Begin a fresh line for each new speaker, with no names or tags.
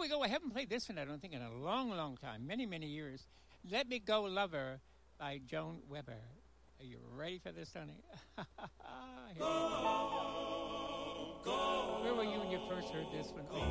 we go. I haven't played this one, I don't think, in a long, long time. Many, many years. Let Me Go Lover by Joan Weber. Are you ready for this, Tony? Here we go. Where were you when you first heard this one?